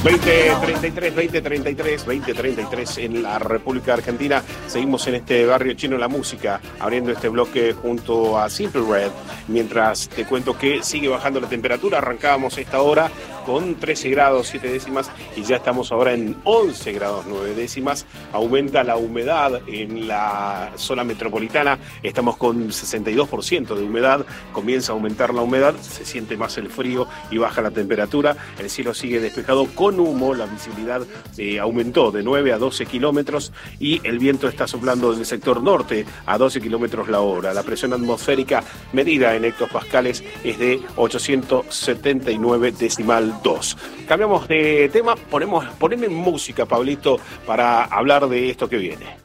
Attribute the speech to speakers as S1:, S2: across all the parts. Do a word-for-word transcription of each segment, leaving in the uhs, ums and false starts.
S1: veinte treinta y tres, veinte treinta y tres, veinte treinta y tres en la República Argentina. Seguimos en este barrio chino la música, abriendo este bloque junto a Simple Red. Mientras te cuento que sigue bajando la temperatura, arrancábamos esta hora con trece grados siete décimas y ya estamos ahora en once grados nueve décimas. Aumenta la humedad en la zona metropolitana, estamos con sesenta y dos por ciento de humedad, comienza a aumentar la humedad, se siente más el frío y baja la temperatura. El cielo sigue despejado con humo, la visibilidad eh, aumentó de nueve a doce kilómetros y el viento está soplando del sector norte a doce kilómetros la hora. La presión atmosférica medida en hectopascales es de ochocientos setenta y nueve decimal dos. Cambiamos de tema, ponemos, poneme música, Pablito, para hablar de esto que viene.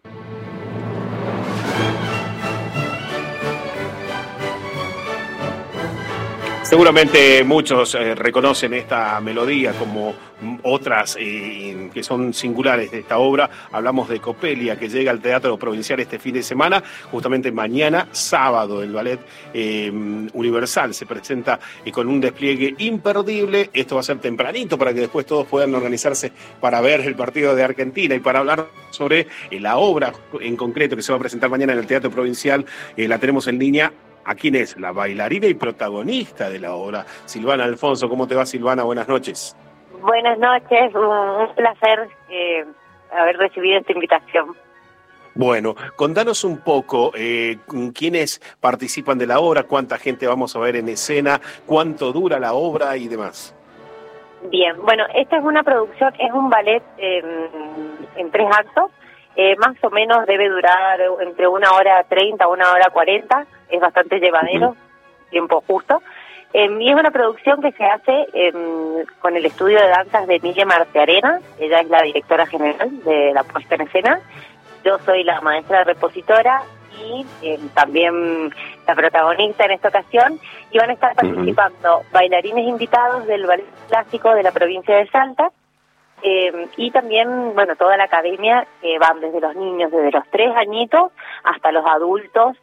S1: Seguramente muchos eh, reconocen esta melodía como otras eh, que son singulares de esta obra. Hablamos de Coppelia, que llega al Teatro Provincial este fin de semana. Justamente mañana, sábado, el Ballet eh, Universal se presenta eh, con un despliegue imperdible. Esto va a ser tempranito para que después todos puedan organizarse para ver el partido de Argentina y para hablar sobre eh, la obra en concreto que se va a presentar mañana en el Teatro Provincial. Eh, la tenemos en línea. ¿A quién es? La bailarina y protagonista de la obra, Silvana Alfonso. ¿Cómo te va, Silvana? Buenas noches.
S2: Buenas noches, un placer eh, haber recibido esta invitación.
S1: Bueno, contanos un poco eh, quiénes participan de la obra, cuánta gente vamos a ver en escena, cuánto dura la obra y demás.
S2: Bien, bueno, esta es una producción, es un ballet eh, en tres actos. Eh, más o menos debe durar entre una hora treinta, una hora cuarenta, es bastante llevadero, uh-huh. Tiempo justo. Eh, y es una producción que se hace eh, con el estudio de danzas de Emilia Marciarena, ella es la directora general de la puesta en escena, yo soy la maestra repositora y eh, también la protagonista en esta ocasión, y van a estar participando uh-huh. bailarines invitados del ballet clásico de la provincia de Salta, Eh, y también, bueno, toda la academia, que van desde los niños, desde los tres añitos hasta los adultos,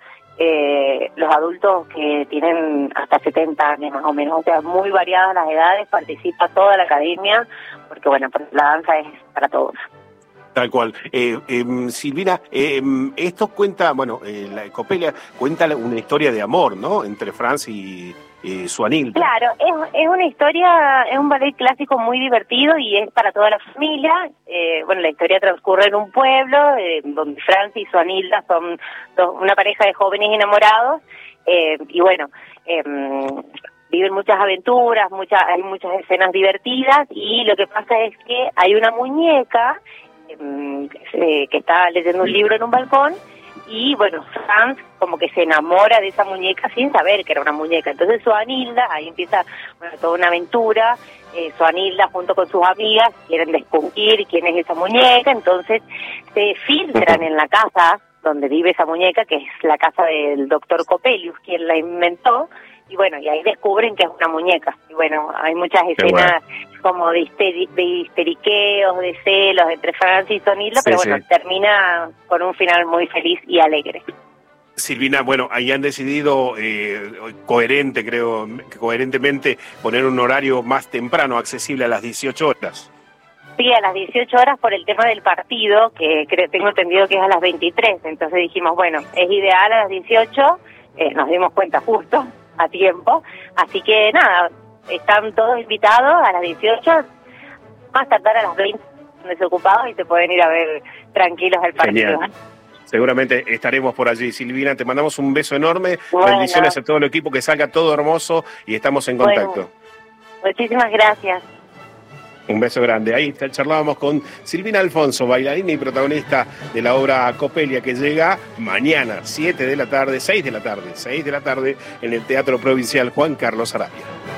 S2: eh, los adultos que tienen hasta setenta años más o menos, o sea, muy variadas las edades, participa toda la academia, porque bueno, pues la danza es para todos.
S1: Tal cual. Eh, eh, Silvina, eh, esto cuenta, bueno, eh, la Coppelia cuenta una historia de amor, ¿no?, entre Franz y eh, Swanhilda. Claro,
S2: es, es una historia, es un ballet clásico muy divertido y es para toda la familia. Eh, bueno, la historia transcurre en un pueblo eh, donde Franz y Swanhilda son dos, una pareja de jóvenes enamorados eh, y bueno, eh, viven muchas aventuras, muchas, hay muchas escenas divertidas y lo que pasa es que hay una muñeca eh, que está leyendo un libro en un balcón. Y bueno, Franz como que se enamora de esa muñeca sin saber que era una muñeca. Entonces Swanhilda, ahí empieza bueno, toda una aventura. Eh, Swanhilda junto con sus amigas quieren descubrir quién es esa muñeca. Entonces se filtran en la casa donde vive esa muñeca, que es la casa del doctor Coppelius, quien la inventó. Y bueno, y ahí descubren que es una muñeca. Y bueno, hay muchas escenas bueno. como de, histeri de histeriqueos, de celos entre Franz y Swanhilda, sí, pero bueno, sí. termina con un final muy feliz y alegre.
S1: Silvina, bueno, ahí han decidido eh, coherente, creo, coherentemente poner un horario más temprano, accesible a las dieciocho horas.
S2: Sí, a las dieciocho horas por el tema del partido, que creo, tengo entendido que es a las veintitrés. Entonces dijimos, bueno, es ideal a las dieciocho, eh, nos dimos cuenta justo a tiempo, así que nada, están todos invitados a las dieciocho, más tardar a las veinte desocupados y se pueden ir a ver tranquilos el partido.
S1: Genial. Seguramente estaremos por allí, Silvina, te mandamos un beso enorme, bueno. bendiciones a todo el equipo, que salga todo hermoso y estamos en contacto.
S2: Bueno, muchísimas gracias.
S1: Un beso grande. Ahí charlábamos con Silvina Alfonso, bailarina y protagonista de la obra Coppelia, que llega mañana, siete de la tarde, seis de la tarde, seis de la tarde, en el Teatro Provincial Juan Carlos Arabia.